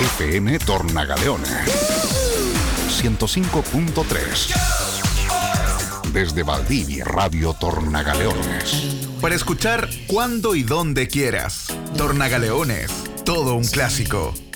FM Tornagaleones 105.3. Desde Valdivia, Radio Tornagaleones. Para escuchar cuando y donde quieras. Tornagaleones, todo un clásico.